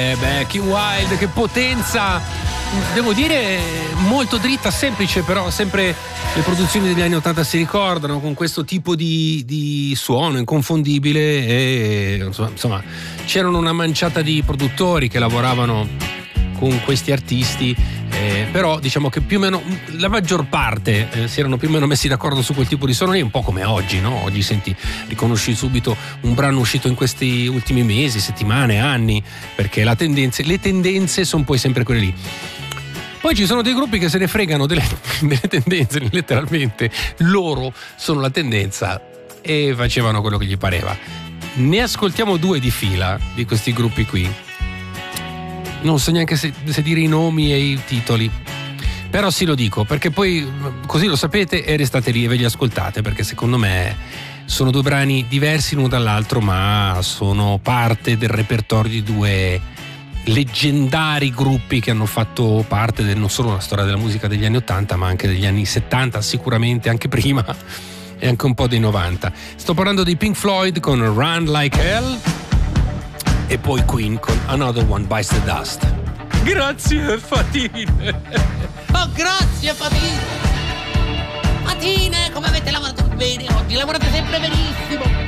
Kim Wilde, che potenza, devo dire molto dritta, semplice, però sempre le produzioni degli anni 80 si ricordano, con questo tipo di suono inconfondibile, e insomma c'erano una manciata di produttori che lavoravano con questi artisti, però diciamo che più o meno la maggior parte si erano più o meno messi d'accordo su quel tipo di suono lì, un po' come oggi, no? Oggi riconosci subito un brano uscito in questi ultimi mesi, settimane, anni, perché le tendenze sono poi sempre quelle lì. Poi ci sono dei gruppi che se ne fregano delle tendenze, letteralmente loro sono la tendenza e facevano quello che gli pareva. Ne ascoltiamo due di fila di questi gruppi qui. Non so neanche se dire i nomi e i titoli, però sì, lo dico perché poi così lo sapete e restate lì e ve li ascoltate, perché secondo me sono due brani diversi l'uno dall'altro, ma sono parte del repertorio di due leggendari gruppi che hanno fatto parte non solo della storia della musica degli anni 80, ma anche degli anni 70, sicuramente anche prima, e anche un po' dei 90. Sto parlando di Pink Floyd con Run Like Hell e poi Queen con Another One Bites the Dust. Grazie Fatine. Oh, grazie Fatine. Fatine, come avete lavorato bene oggi, lavorate sempre benissimo.